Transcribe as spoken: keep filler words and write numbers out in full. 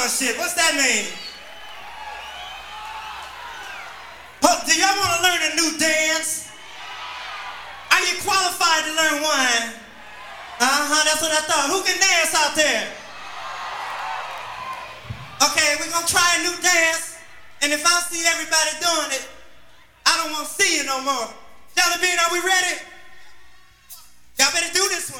on shit. What's that mean? Oh, do y'all want to learn a new dance? Are you qualified to learn one? Uh-huh, that's what I thought. Who can dance out there? Okay, we're going to try a new dance. And if I see everybody doing it, I don't want to see you no more. Jelly Bean, are we ready? Y'all better do this one.